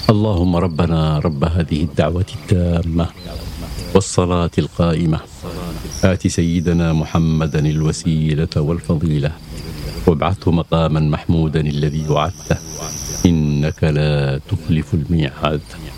اللهم ربنا رب هذه الدعوة التامة والصلاة القائمة آت سيدنا محمدا الوسيلة والفضيلة وابعثه مقاما محمودا الذي وعدته إنك لا تخلف الميعاد.